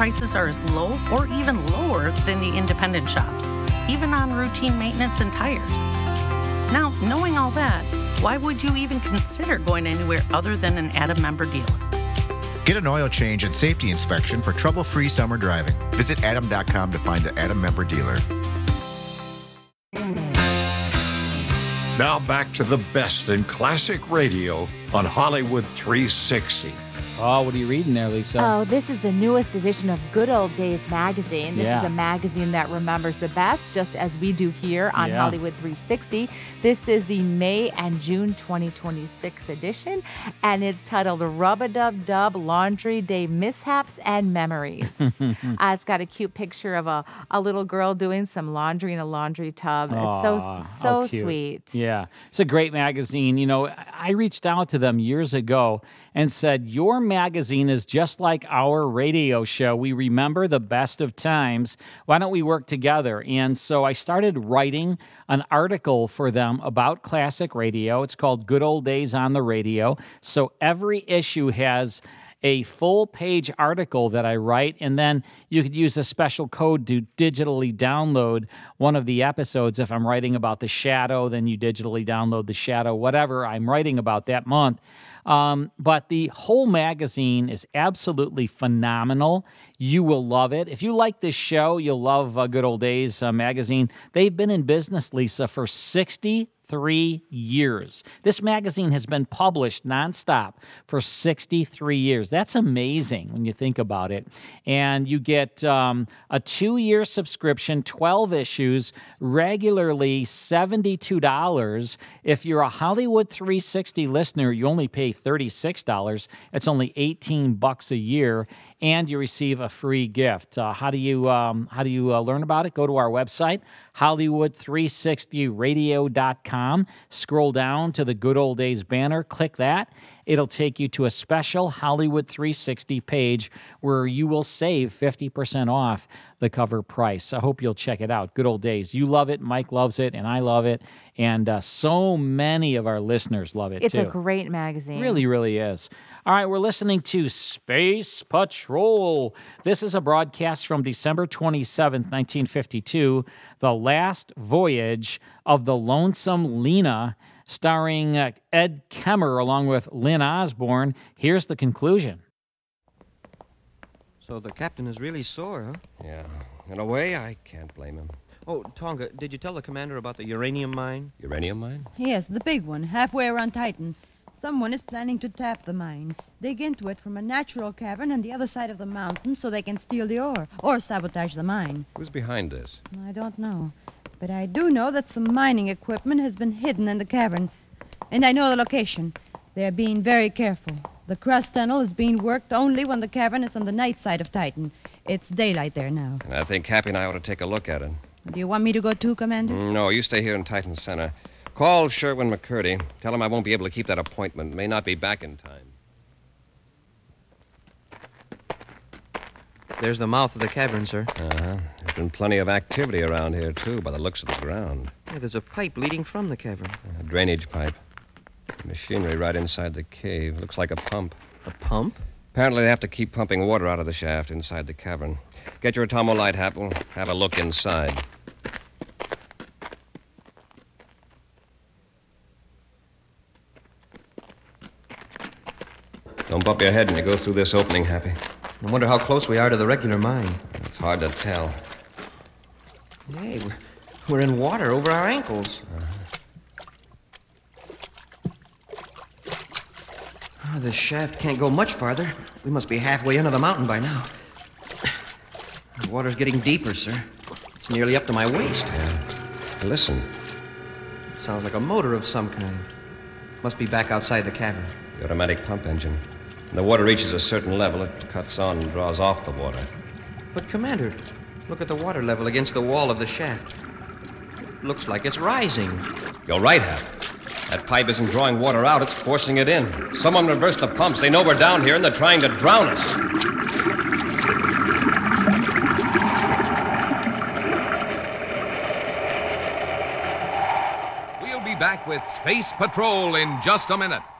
prices are as low or even lower than the independent shops, even on routine maintenance and tires. Now, knowing all that, why would you even consider going anywhere other than an Adam member dealer? Get an oil change and safety inspection for trouble-free summer driving. Visit adam.com to find the Adam member dealer. Now back to the best in classic radio on Hollywood 360. Oh, what are you reading there, Lisa? Oh, this is the newest edition of Good Old Days magazine. This Yeah. is a magazine that remembers the best, just as we do here on Yeah. Hollywood 360. This is the May and June 2026 edition, and it's titled Rub-a-Dub-Dub Laundry Day Mishaps and Memories. It's got a cute picture of a little girl doing some laundry in a laundry tub. Aw, It's how so cute. sweet. Yeah, it's a great magazine. You know, I reached out to them years ago and said, your magazine is just like our radio show. We remember the best of times. Why don't we work together? And so I started writing an article for them about classic radio. It's called Good Old Days on the Radio. So every issue has a full-page article that I write, and then you could use a special code to digitally download one of the episodes. If I'm writing about The Shadow, then you digitally download The Shadow, whatever I'm writing about that month. But the whole magazine is absolutely phenomenal. You will love it. If you like this show, you'll love Good Old Days magazine. They've been in business, Lisa, for 63 years. This magazine has been published nonstop for 63 years. That's amazing when you think about it. And you get a 2-year subscription, 12 issues, regularly $72. If you're a Hollywood 360 listener, you only pay $36. It's only $18 a year, and you receive a free gift. How do you learn about it? Go to our website, Hollywood360radio.com. Scroll down to the Good Old Days banner. Click that. It'll take you to a special Hollywood 360 page where you will save 50% off the cover price. I hope you'll check it out. Good Old Days. You love it. Mike loves it, and I love it. And so many of our listeners love it, too. It's a great magazine. Really, really is. All right, we're listening to Space Patrol. This is a broadcast from December 27th, 1952, the last voyage of the Lonesome Lena, starring Ed Kemmer along with Lynn Osborne. Here's the conclusion. So the captain is really sore, huh? Yeah. In a way, I can't blame him. Oh, Tonga, did you tell the commander about the uranium mine? Uranium mine? Yes, the big one, halfway around Titan. Someone is planning to tap the mine, dig into it from a natural cavern on the other side of the mountain so they can steal the ore or sabotage the mine. Who's behind this? I don't know. But I do know that some mining equipment has been hidden in the cavern. And I know the location. They're being very careful. The crust tunnel is being worked only when the cavern is on the night side of Titan. It's daylight there now. I think Happy and I ought to take a look at it. Do you want me to go too, Commander? No, you stay here in Titan Center. Call Sherwin McCurdy. Tell him I won't be able to keep that appointment. May not be back in time. There's the mouth of the cavern, sir. Uh-huh. There's been plenty of activity around here, too, by the looks of the ground. Yeah, there's a pipe leading from the cavern. A drainage pipe. Machinery right inside the cave. Looks like a pump. A pump? Apparently they have to keep pumping water out of the shaft inside the cavern. Get your atomo light, Hap. We'll have a look inside. Don't bump your head when you go through this opening, Happy. I wonder how close we are to the regular mine. It's hard to tell. Hey, we're in water over our ankles. Oh, this shaft can't go much farther. We must be halfway into the mountain by now. The water's getting deeper, sir. It's nearly up to my waist. Yeah. Listen. Sounds like a motor of some kind. Must be back outside the cavern. The automatic pump engine. When the water reaches a certain level, it cuts on and draws off the water. But, Commander, look at the water level against the wall of the shaft. Looks like it's rising. You're right, Hap. That pipe isn't drawing water out, it's forcing it in. Someone reversed the pumps. They know we're down here, and they're trying to drown us. We'll be back with Space Patrol in just a minute.